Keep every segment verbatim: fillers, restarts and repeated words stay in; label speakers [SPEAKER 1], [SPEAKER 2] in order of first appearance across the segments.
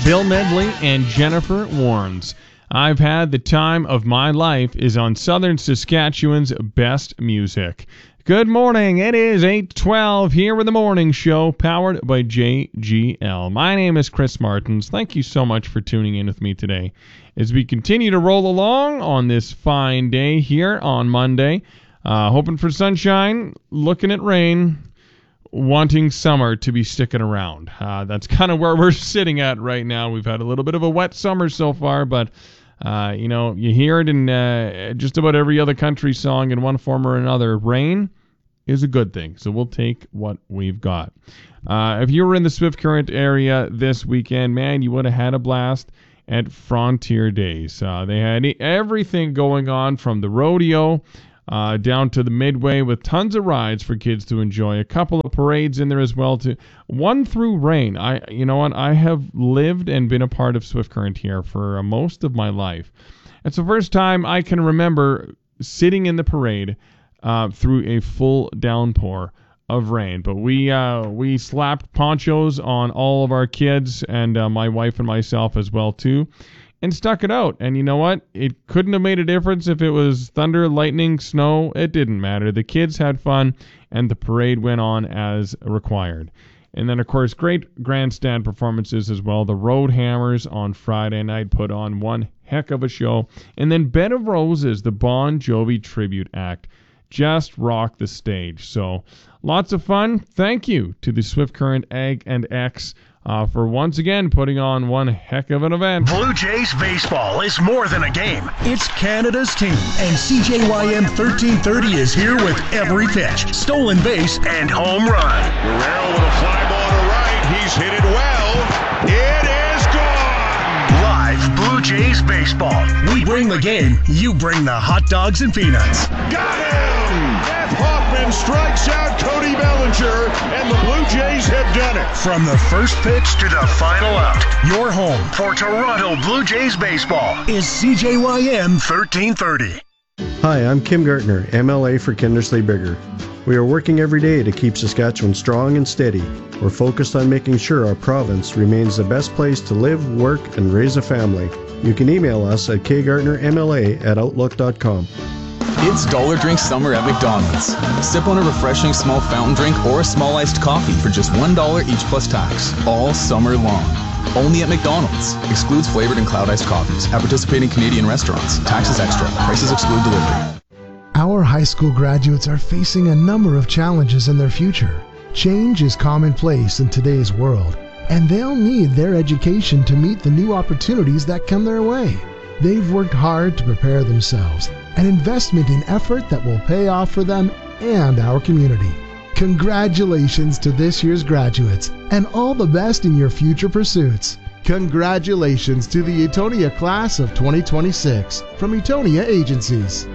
[SPEAKER 1] Bill Medley and Jennifer Warnes. I've Had the Time of My Life is on Southern Saskatchewan's Best Music. Good morning. It is eight twelve here with the morning show powered by J G L. My name is Chris Martins. Thank you so much for tuning in with me today as we continue to roll along on this fine day here on Monday. Uh, hoping for sunshine, looking at rain, wanting summer to be sticking around. Uh, that's kind of where we're sitting at right now. We've had a little bit of a wet summer so far, but uh, you know, you hear it in uh, just about every other country song in one form or another. Rain is a good thing, so we'll take what we've got. Uh, if you were in the Swift Current area this weekend, man, you would have had a blast at Frontier Days. Uh, they had everything going on from the rodeo Uh, down to the Midway with tons of rides for kids to enjoy. A couple of parades in there as well too. One through rain. I, you know what? I have lived and been a part of Swift Current here for uh, most of my life. It's the first time I can remember sitting in the parade uh, through a full downpour of rain. But we uh, we slapped ponchos on all of our kids and uh, my wife and myself as well too, and stuck it out. And you know what? It couldn't have made a difference if it was thunder, lightning, snow. It didn't matter. The kids had fun, and the parade went on as required. And then, of course, great grandstand performances as well. The Road Hammers on Friday night put on one heck of a show. And then Bed of Roses, the Bon Jovi tribute act, just rocked the stage. So lots of fun. Thank you to the Swift Current Ag and X Uh, for once again putting on one heck of an event.
[SPEAKER 2] Blue Jays baseball is more than a game. It's Canada's team. And C J Y M thirteen thirty is here with every pitch, stolen base, and home run.
[SPEAKER 3] Guerrero with a fly ball to right. He's hit it well. It is gone.
[SPEAKER 2] Live Blue Jays baseball. We bring the game. You bring the hot dogs and peanuts.
[SPEAKER 3] Got him! Jeff Hoffman strikes out Cody Bellinger, and the Blue Jays have done it.
[SPEAKER 2] From the first pitch to the final out, your home for Toronto Blue Jays baseball is C J Y M thirteen thirty.
[SPEAKER 4] Hi, I'm Kim Gartner, M L A for Kindersley Bigger. We are working every day to keep Saskatchewan strong and steady. We're focused on making sure our province remains the best place to live, work, and raise a family. You can email us at k gartner m l a at outlook dot com.
[SPEAKER 5] It's Dollar Drink Summer at McDonald's. Sip on a refreshing small fountain drink or a small iced coffee for just one dollar each plus tax, all summer long. Only at McDonald's. Excludes flavored and cloud iced coffees. At participating Canadian restaurants. Taxes extra. Prices exclude delivery.
[SPEAKER 6] Our high school graduates are facing a number of challenges in their future. Change is commonplace in today's world, and they'll need their education to meet the new opportunities that come their way. They've worked hard to prepare themselves, an investment in effort that will pay off for them and our community. Congratulations to this year's graduates, and all the best in your future pursuits. Congratulations to the Etonia class of twenty twenty-six from Etonia Agencies.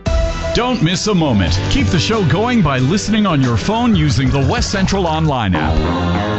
[SPEAKER 7] Don't miss a moment. Keep the show going by listening on your phone using the West Central Online app.